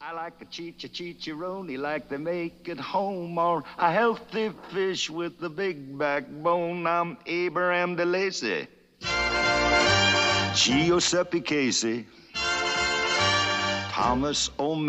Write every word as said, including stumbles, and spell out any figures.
I like a chicha-chicharoni like they make at home, or a healthy fish with a big backbone. I'm Abraham DeLacy, Giuseppe Casey, Thomas O'Malley.